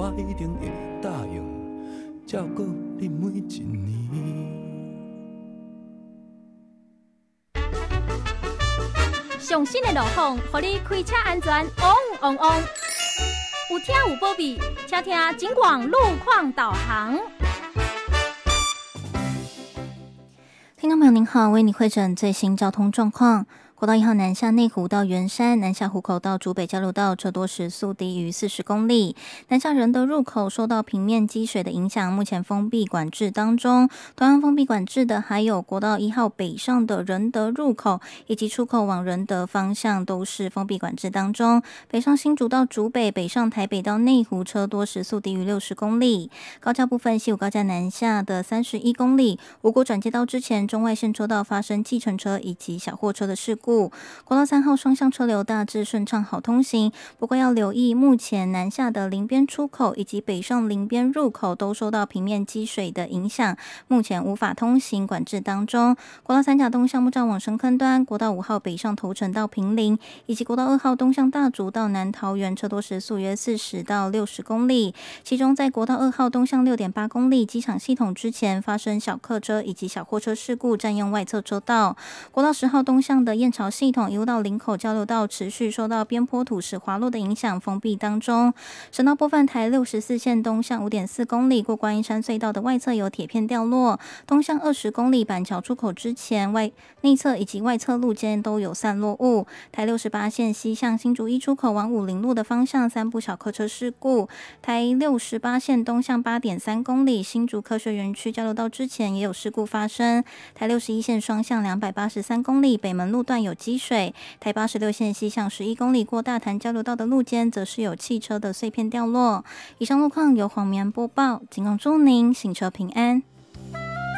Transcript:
我一定会答应照顾你每一年。 上新的路况，互你开车安全旺旺旺。有听有保庇，请听警广路况导航。 听众朋友您好，为你汇诊最新交通状况。国道1号南下内湖到圆山，南下湖口到竹北交流道车多时速低于40公里。南下仁德入口受到平面积水的影响，目前封闭管制当中。同样封闭管制的还有国道1号北上的仁德入口以及出口往仁德方向都是封闭管制当中。北上新竹到竹北，北上台北到内湖车多时速低于60公里。高架部分，西武高架南下的31公里，五股转接道之前中外线车道发生计程车以及小货车的事故。国道3号双向车流大致顺畅好通行，不过要留意目前南下的林边出口以及北上林边入口都受到平面积水的影响，目前无法通行管制当中。国道3甲东向木栅往深坑端，国道5号北上头城到坪林，以及国道2号东向大竹到南桃园车多时速约40到60公里。其中在国道2号东向 6.8 公里机场系统之前发生小客车以及小货车事故，占用外侧车道。国道10号东向的燕巢系统一路到林口交流道持续受到边坡土石滑落的影响，封闭当中。省道部分，台64线东向 5.4 公里过观音山隧道的外侧有铁片掉落，东向20公里板桥出口之前内侧以及外侧路间都有散落物。台68线西向新竹一出口往武陵路的方向3部小客车事故。台68线东向 8.3 公里新竹科学园区交流道之前也有事故发生。台61线双向283公里北门路段有积水。台86线西向11公里过大潭交流道的路间则是有汽车的碎片掉落。以上路况由黄绵播报，仅供祝您行车平安。